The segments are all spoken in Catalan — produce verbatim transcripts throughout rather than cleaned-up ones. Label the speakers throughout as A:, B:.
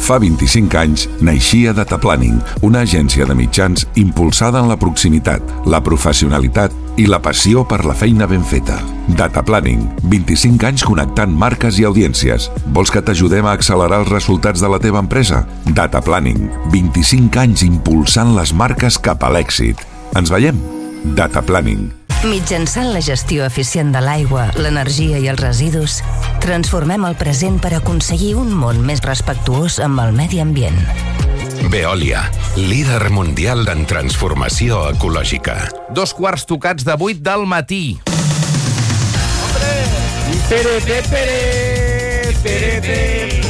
A: Fa vint-i-cinc anys naixia Data Planning, una agència de mitjans impulsada en la proximitat, la professionalitat i la passió per la feina ben feta. Data Planning, vint-i-cinc anys connectant marques i audiències. Vols que t'ajudem a accelerar els resultats de la teva empresa? Data Planning, vint-i-cinc anys impulsant les marques cap a l'èxit. Ens veiem? Data Planning.
B: Mitjançant la gestió eficient de l'aigua, l'energia i els residus, transformem el present per aconseguir un món més respectuós amb el medi ambient.
C: Veolia, líder mundial en transformació ecològica.
D: Dos quarts tocats de vuit del matí.
E: Pere, pere, pere, pere, pere.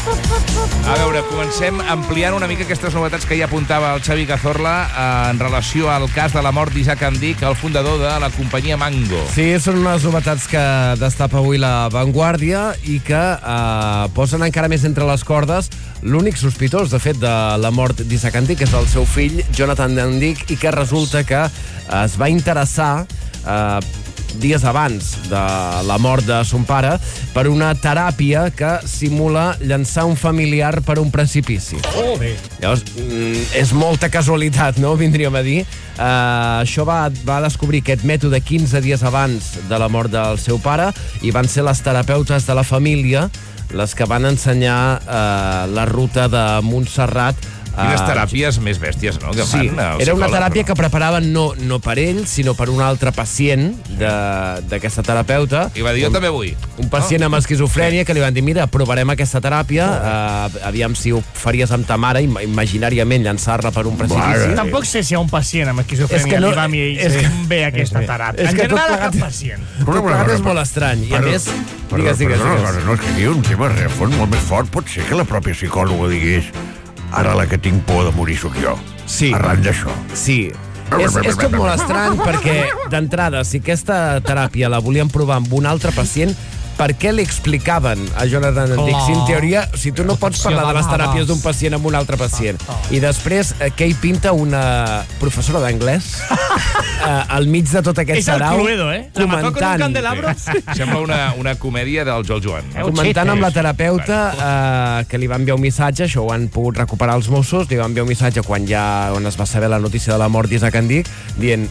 D: A veure, comencem ampliant una mica aquestes novetats que ja apuntava el Xavi Cazorla eh, en relació al cas de la mort d'Isaac Andic, el fundador de la companyia Mango.
E: Sí, són unes novetats que destapa avui La Vanguardia i que eh, posen encara més entre les cordes l'únic sospitós, de fet, de la mort d'Isaac Andic, que és el seu fill, Jonathan Andic, i que resulta que es va interessar eh, dies abans de la mort de son pare per una teràpia que simula llançar un familiar per un precipici.
F: Oh, bé.
E: Llavors, mm, és molta casualitat, no?, vindríem a dir. Uh, això va, va descobrir aquest mètode quinze dies abans de la mort del seu pare i van ser les terapeutes de la família les que van ensenyar uh, la ruta de Montserrat.
D: Quines teràpies més bèsties, no?, que fan.
E: Sí, era una teràpia que preparaven no, no per ell, sinó per un altre pacient d'aquesta terapeuta.
D: I va dir, jo també vull.
E: Un pacient amb esquizofrènia que li van dir, mira, provarem aquesta teràpia, uh, aviam si ho faries amb ta mare, imaginàriament llançar-la per un precipici.
F: Tampoc sé si hi ha un pacient amb esquizofrènia
E: no,
F: li va a mi i
E: és que,
F: ve aquesta teràpia. En general, a cap pacient.
E: Tot plegat és molt estrany. I a més, digues, digues, digues.
G: No, és que aquí hi ha un tema de fons molt més fort. Pot ser que la pròpia psicòloga digués ara la que tinc por de morir sóc jo.
E: Sí.
G: Arran d'això.
E: Sí. És, és tot molt estrany perquè, d'entrada, si aquesta teràpia la volien provar amb un altre pacient, per què li explicaven a Jonathan Andic? Si en teoria, si tu no pots parlar de les teràpies d'un pacient amb un altre pacient. I després, què hi pinta una professora d'anglès al mig de tot aquest sarau?
F: És el Cluedo, eh? La mató con un candelabro.
D: Sembla una, una comèdia del Joel Joan.
E: Comentant amb la terapeuta eh, que li va enviar un missatge, això ho han pogut recuperar els Mossos, li va enviar un missatge quan ja on es va saber la notícia de la mort d'Isaac Andic, dient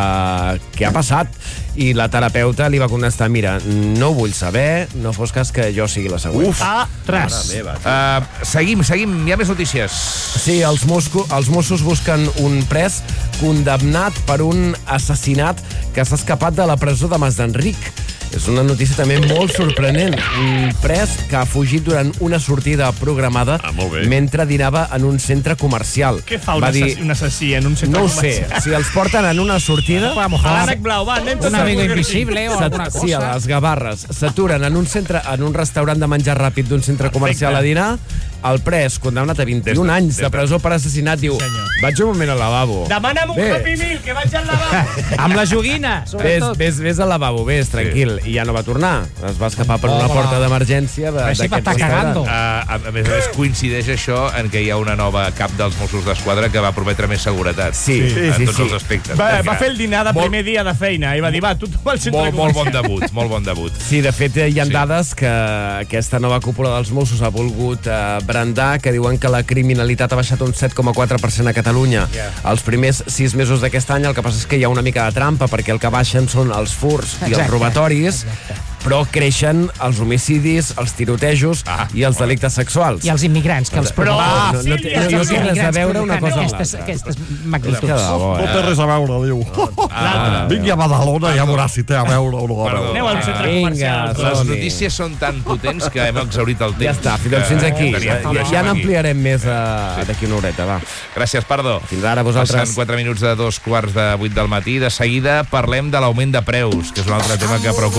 E: eh, què ha passat? I la terapeuta li va contestar, mira, no ho vull saber, no fos cas que jo sigui la següent.
D: Uf!
F: Ah, res.
D: Uh, seguim, seguim, hi ha més notícies.
E: Sí, els, Mosco, els Mossos busquen un pres condemnat per un assassinat que s'ha escapat de la presó de Mas d'Enric. És una notícia també molt sorprenent. Un pres que ha fugit durant una sortida programada
G: ah,
E: mentre dinava en un centre comercial.
F: Què fa un,
E: va dir,
F: assassí, un assassí en un centre
E: no
F: comercial?
E: No ho sé. Si els porten en una sortida...
F: L'ànec blau, va, anem tots
H: un amigo invisible o alguna cosa.
E: Sí, a les Gavarres. S'aturen en un centre, en un restaurant de menjar ràpid d'un centre comercial a dinar. El pres, condemnat a vint-i-un anys de presó per assassinat, diu, vaig un moment al lavabo.
F: Demana'm un Happy Meal, que vaig al lavabo.
H: Amb la joguina,
E: sobretot. Ves, ves, ves al lavabo, ves, tranquil. I ja no va tornar. Es va escapar per una porta d'emergència d'aquest restaurant.
D: Uh, a, a més a més, coincideix això en què hi ha una nova cap dels Mossos d'Esquadra que va prometre més seguretat.
E: Sí, sí,
D: en
E: sí.
D: tots
E: sí.
D: els aspectes.
F: Va, va fer el dinar de primer dia de feina i va dir, va, tu al centre
D: molt, molt bon debut, molt bon debut.
E: Sí, de fet, hi ha
D: Sí.
E: dades que aquesta nova cúpula dels Mossos ha volgut uh, brandar, que diuen que la criminalitat ha baixat un set coma quatre per cent a Catalunya. Yeah. Els primers sis mesos d'aquest any, el que passa és que hi ha una mica de trampa, perquè el que baixen són els furts i els robatoris, exacte. Però creixen els homicidis, els tirotejos ah, i els delictes sexuals.
H: I els immigrants, que els
E: però
H: provoquen.
E: no, no, no, no, no té res a veure una cosa amb
H: aquestes,
E: l'altra.
H: aquestes magnituds.
G: No té res a veure, diu.
D: Ah,
G: vingui a Badalona i ja veuràs si té a veure o no a veure.
F: Aneu al centre comercial.
D: Les notícies són tan potents que hem exhaurit el temps.
E: Ja està, doncs fins aquí. Ja, ja n'ampliarem més uh, d'aquí una horeta, va.
D: Gràcies, Pardo.
E: Fins ara, vosaltres.
D: Passen quatre minuts de dos quarts de vuit del matí. De seguida parlem de l'augment de preus, que és un altre tema que preocupa